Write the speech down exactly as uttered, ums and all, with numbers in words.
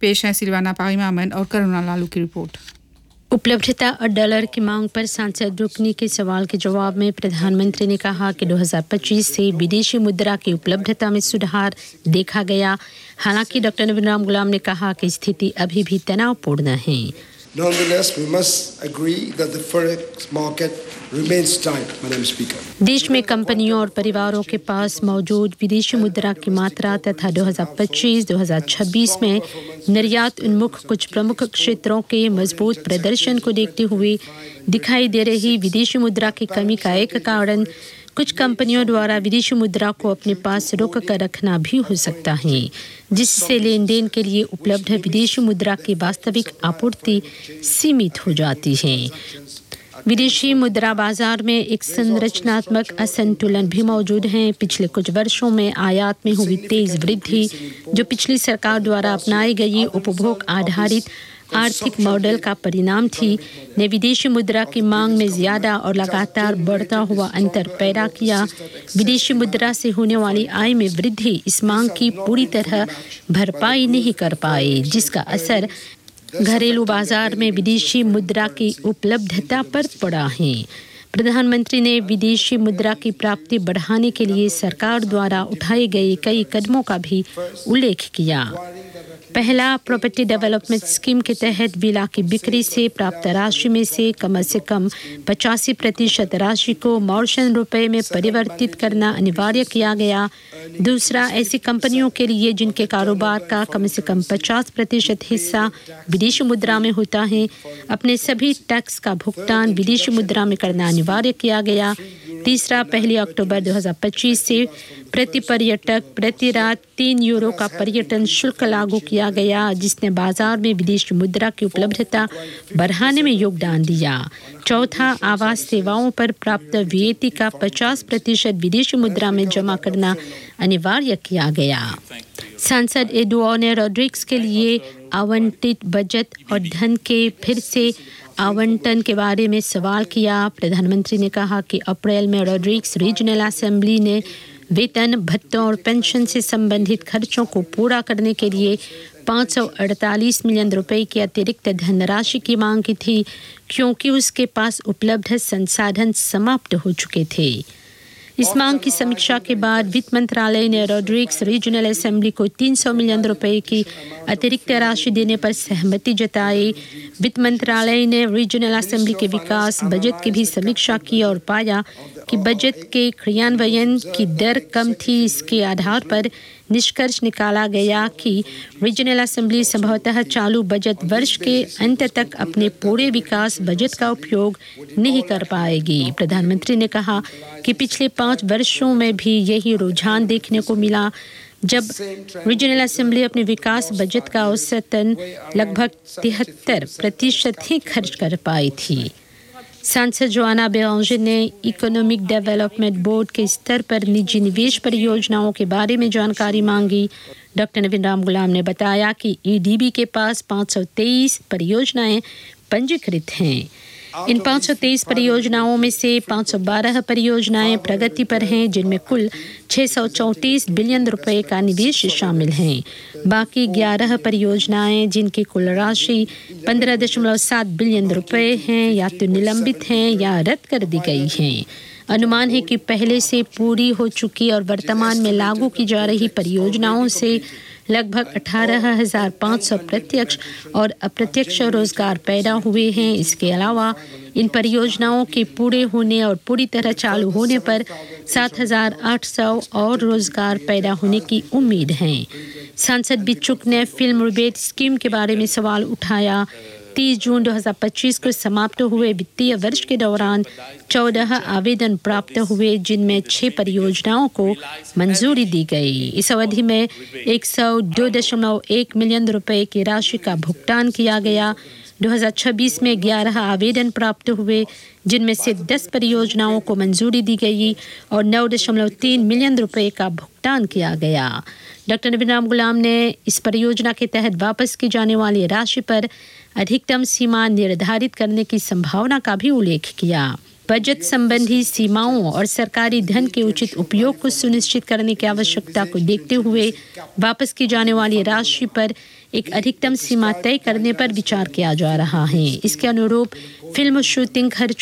पेश है सिलवाना पारिमामन और करुणा लालू की रिपोर्ट। उपलब्धता और डॉलर की मांग पर सांसद रुकनी के सवाल के जवाब में प्रधानमंत्री ने कहा कि दो हज़ार पच्चीस से विदेशी मुद्रा की उपलब्धता में सुधार देखा गया। हालांकि डॉक्टर नवीन राम गुलाम ने कहा कि स्थिति अभी भी तनावपूर्ण है। Nonetheless, we must agree that the forex market remains tight, Madam Speaker. देश में कंपनियों और परिवारों के पास मौजूद विदेशी मुद्रा की मात्रा तथा दो हज़ार पच्चीस दो हज़ार छब्बीस में निर्यात उन्मुख कुछ प्रमुख क्षेत्रों के मजबूत प्रदर्शन को देखते हुए दिखाई दे रही विदेशी मुद्रा की कमी का एक कारण कुछ कंपनियों द्वारा विदेशी मुद्रा को अपने पास रोक कर रखना भी हो सकता है, जिससे लेन देन के लिए उपलब्ध विदेशी मुद्रा की वास्तविक आपूर्ति सीमित हो जाती है। विदेशी मुद्रा बाजार में एक संरचनात्मक असंतुलन भी मौजूद है। पिछले कुछ वर्षों में आयात में हुई तेज वृद्धि, जो पिछली सरकार द्वारा अपनाई गई उपभोग आधारित आर्थिक मॉडल का परिणाम थी, ने विदेशी मुद्रा की मांग में ज्यादा और लगातार बढ़ता हुआ अंतर पैदा किया। विदेशी मुद्रा से होने वाली आय में वृद्धि इस मांग की पूरी तरह भरपाई नहीं कर पाई, जिसका असर घरेलू बाजार में विदेशी मुद्रा की उपलब्धता पर पड़ा है। प्रधानमंत्री ने विदेशी मुद्रा की प्राप्ति बढ़ाने के लिए सरकार द्वारा उठाए गए कई कदमों का भी उल्लेख किया। पहला, प्रॉपर्टी डेवलपमेंट स्कीम के तहत विला की बिक्री से प्राप्त राशि में से कम से कम पचासी प्रतिशत राशि को मॉरिशन रुपए में परिवर्तित करना अनिवार्य किया गया। दूसरा, ऐसी कंपनियों के लिए जिनके कारोबार का कम से कम पचास प्रतिशत हिस्सा विदेशी मुद्रा में होता है, अपने सभी टैक्स का भुगतान विदेशी मुद्रा में करना अनिवार्य किया गया। तीसरा, पहली अक्टूबर दो हज़ार पच्चीस से प्रति पर्यटक प्रति रात तीन यूरो का पर्यटन शुल्क लागू किया गया, जिसने बाजार में विदेशी मुद्रा की उपलब्धता बढ़ाने में योगदान दिया। चौथा, आवास सेवाओं पर प्राप्त वीएटी का पचास प्रतिशत विदेशी मुद्रा में जमा करना अनिवार्य किया गया। सांसद एडुआर्डो रोड्रिग्स के लिए आवंटित बजट और धन के फिर से आवंटन के बारे में सवाल किया। प्रधानमंत्री ने कहा कि अप्रैल में रोड्रिग्स रीजनल असेंबली ने वेतन, भत्तों और पेंशन से संबंधित खर्चों को पूरा करने के लिए पाँच सौ अड़तालीस मिलियन रुपए की अतिरिक्त धनराशि की मांग की थी, क्योंकि उसके पास उपलब्ध संसाधन समाप्त हो चुके थे। इस मांग की समीक्षा के बाद वित्त मंत्रालय ने रोड्रिग्स रीजनल असेंबली को तीन सौ मिलियन रुपए की अतिरिक्त राशि देने पर सहमति जताई। वित्त मंत्रालय ने रीजनल असेंबली के विकास बजट की भी समीक्षा की और पाया कि बजट के क्रियान्वयन की दर कम थी। इसके आधार पर निष्कर्ष निकाला गया कि रीजनल असेंबली संभवतः चालू बजट वर्ष के अंत तक अपने पूरे विकास बजट का उपयोग नहीं कर पाएगी। प्रधानमंत्री ने कहा कि पिछले पाँच वर्षों में भी यही रुझान देखने को मिला, जब रीजनल असेंबली अपने विकास बजट का औसतन लगभग तिहत्तर प्रतिशत ही खर्च कर पाई थी। सांसद जोआना बेरांजे ने इकोनॉमिक डेवलपमेंट बोर्ड के स्तर पर निजी निवेश परियोजनाओं के बारे में जानकारी मांगी। डॉक्टर नवीन राम गुलाम ने बताया कि ईडीबी के पास पाँच सौ तेईस परियोजनाएं पंजीकृत हैं। इन पाँच सौ तेईस परियोजनाओं में से पाँच सौ बारह परियोजनाएं प्रगति पर हैं, जिनमें कुल छह सौ चौंतीस बिलियन रुपए का निवेश शामिल हैं। बाकी ग्यारह परियोजनाएं, जिनकी कुल राशि पंद्रह दशमलव सात बिलियन रुपए हैं, या तो निलंबित हैं या रद्द कर दी गई हैं। अनुमान है कि पहले से पूरी हो चुकी और वर्तमान में लागू की जा रही परियोजनाओं से लगभग अठारह हज़ार पाँच सौ प्रत्यक्ष और अप्रत्यक्ष रोजगार पैदा हुए हैं। इसके अलावा इन परियोजनाओं के पूरे होने और पूरी तरह चालू होने पर सात हज़ार आठ सौ और रोजगार पैदा होने की उम्मीद है। सांसद बिच्छुक ने फिल्म रिबेट स्कीम के बारे में सवाल उठाया। तीस जून दो हज़ार पच्चीस को समाप्त हुए वित्तीय वर्ष के दौरान चौदह आवेदन प्राप्त हुए, जिनमें छह परियोजनाओं को मंजूरी दी गई। इस अवधि में एक सौ दो दशमलव एक मिलियन रुपए की राशि का भुगतान किया गया। दो हज़ार छब्बीस में ग्यारह आवेदन प्राप्त हुए, जिनमें से दस परियोजनाओं को मंजूरी दी गई और नौ दशमलव तीन मिलियन रुपए का भुगतान किया गया। डॉक्टर नवीन राम गुलाम ने इस परियोजना के तहत वापस की जाने वाली राशि पर अधिकतम सीमा निर्धारित करने की संभावना का भी उल्लेख किया। बजट संबंधी सीमाओं और सरकारी धन के उचित उपयोग को सुनिश्चित करने की आवश्यकता को देखते हुए वापस की जाने वाली राशि पर एक अधिकतम सीमा तय करने पर विचार किया जा रहा है। इसके अनुरूप फिल्म शूटिंग खर्च